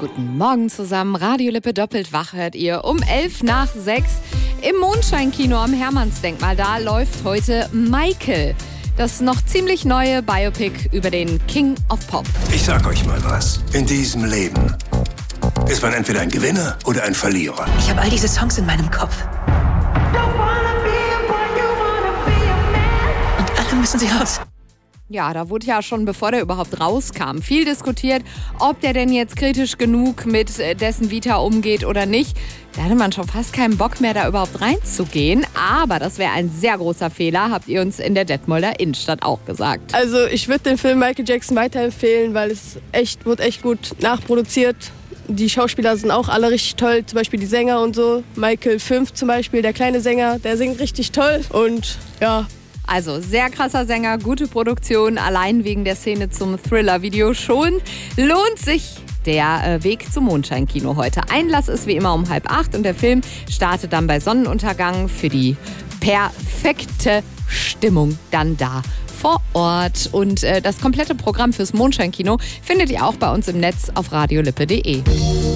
Guten Morgen zusammen. Radio Lippe doppelt wach hört ihr um 5:11 im Mondscheinkino am Hermannsdenkmal. Da läuft heute Michael, das noch ziemlich neue Biopic über den King of Pop. Ich sag euch mal was. In diesem Leben ist man entweder ein Gewinner oder ein Verlierer. Ich habe all diese Songs in meinem Kopf. Und alle müssen sie raus. Ja, da wurde ja schon, bevor der überhaupt rauskam, viel diskutiert, ob der denn jetzt kritisch genug mit dessen Vita umgeht oder nicht. Da hatte man schon fast keinen Bock mehr, da überhaupt reinzugehen. Aber das wäre ein sehr großer Fehler, habt ihr uns in der Detmolder Innenstadt auch gesagt. Also ich würde den Film Michael Jackson weiterempfehlen, weil es wird echt gut nachproduziert. Die Schauspieler sind auch alle richtig toll, zum Beispiel die Sänger und so. Michael 5 zum Beispiel, der kleine Sänger, der singt richtig toll und ja. Also sehr krasser Sänger, gute Produktion, allein wegen der Szene zum Thriller-Video schon. Lohnt sich der Weg zum Mondscheinkino heute. Einlass ist wie immer um 7:30 und der Film startet dann bei Sonnenuntergang für die perfekte Stimmung dann da vor Ort. Und das komplette Programm fürs Mondscheinkino findet ihr auch bei uns im Netz auf radiolippe.de.